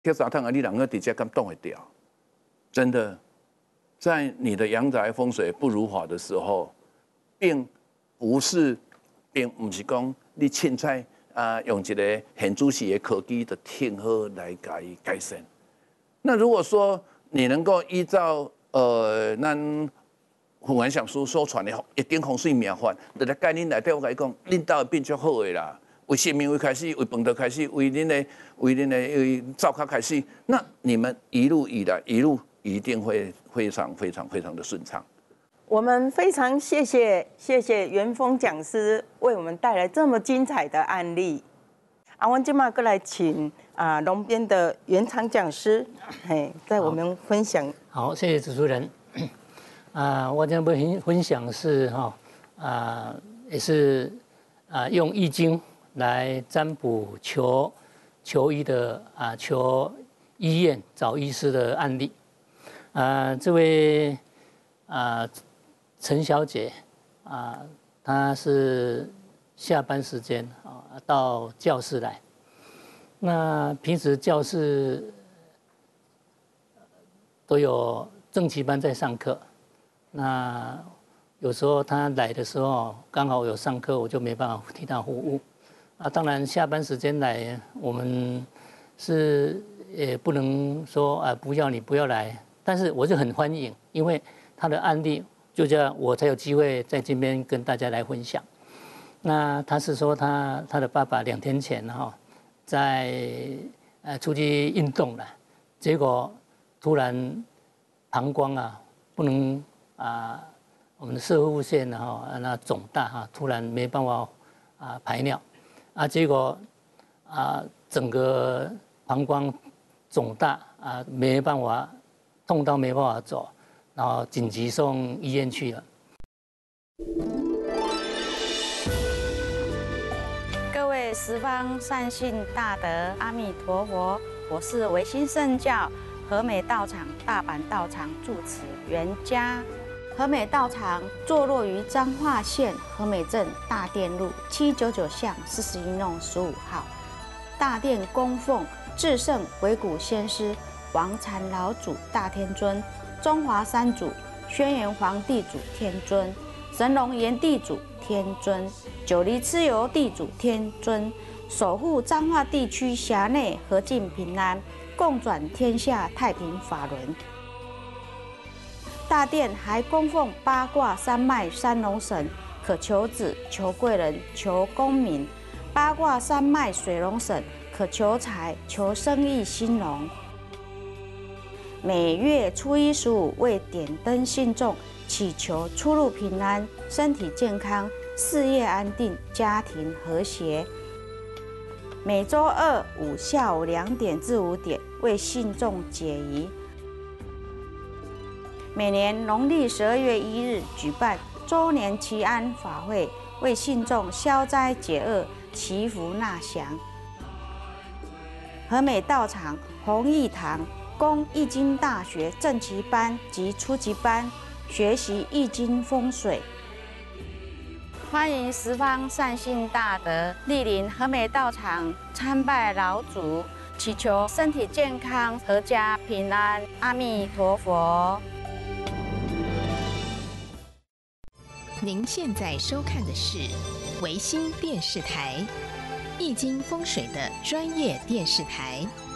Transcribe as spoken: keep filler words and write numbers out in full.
跳沙滩啊，你两个底下敢动会掉？真的，在你的阳宅风水不如法的时候，并不是，并不是讲你凊彩啊用一个很仔细的科技的听好来改改善。那如果说你能够依照呃咱胡文祥书所传的一定风水命法，就来概念内底，我甲你讲，恁兜会变足好的啦。为生命为开始，为饭道开始，为恁的为恁的灶卡开始，那你们一路以来，一路一定会非常非常非常的顺畅。 我们非常谢谢谢谢元丰讲师为我们带来这么精彩的案例。啊，我今嘛过来请啊龙边的原厂讲师，嘿，在我们分享。 好，谢谢主持人。啊，我今天分享是哈啊，也是啊用易经来占卜求求医的啊求医院找医师的案例。啊，这位啊陈小姐啊，她是下班时间啊到教室来。那平时教室都有正期班在上课。那有时候他来的时候刚好有上课，我就没办法替他服务。啊，当然下班时间来，我们是也不能说啊不要你不要来，但是我是很欢迎，因为他的案例就这样，我才有机会在这边跟大家来分享。那他是说他他的爸爸两天前哈在呃出去运动了，结果突然膀胱啊不能。啊，我们的射护腺呢，哈，那肿大哈，突然没办法啊排尿，啊，结果啊整个膀胱肿大啊，没办法，痛到没办法走，然后紧急送医院去了。 各位十方善信大德，阿弥陀佛，我是维新圣教和美道场大阪道场住持袁家。和美道场坐落于彰化县和美镇大殿路七九九巷四十一弄十五号。大殿供奉至圣维古先师王禅老祖大天尊、中华三祖轩辕皇地主天尊、神龙炎地主天尊、九黎蚩尤地主天尊，守护彰化地区辖内和敬平安，共转天下太平法轮。大殿还供奉八卦三脉三龙神，可求子、求贵人、求功名；八卦三脉水龙神，可求财、求生意兴隆。每月初一、十五为点灯信众，祈求出入平安、身体健康、事业安定、家庭和谐。每周二五下午两点至五点为信众解疑。每年农历十二月一日举办周年祈安法会，为信众消灾解厄、祈福纳祥。和美道场弘义堂供易经大学正期班及初级班学习易经风水。欢迎十方善信大德莅临和美道场参拜老祖，祈求身体健康、阖家平安。阿弥陀佛。 您现在收看的是维新电视台，易经风水的专业电视台。